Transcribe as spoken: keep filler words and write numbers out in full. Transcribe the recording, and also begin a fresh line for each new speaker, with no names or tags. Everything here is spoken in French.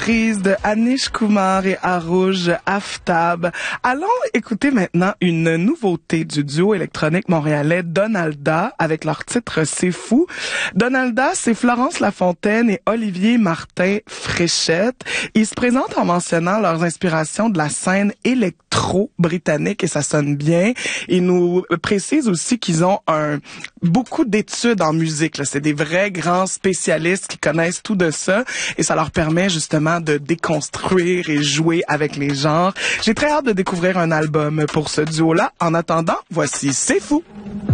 surprise de Anish Kumar et Arooj Aftab. Allons écouter maintenant une nouveauté du duo électronique montréalais Donalda avec leur titre C'est fou. Donalda, c'est Florence Lafontaine et Olivier Martin Fréchette. Ils se présentent en mentionnant leurs inspirations de la scène électro-britannique et ça sonne bien. Ils nous précisent aussi qu'ils ont un beaucoup d'études en musique. Là. C'est des vrais grands spécialistes qui connaissent tout de ça et ça leur permet justement de déconstruire et jouer avec les genres. J'ai très hâte de découvrir un album pour ce duo-là. En attendant, voici C'est fou!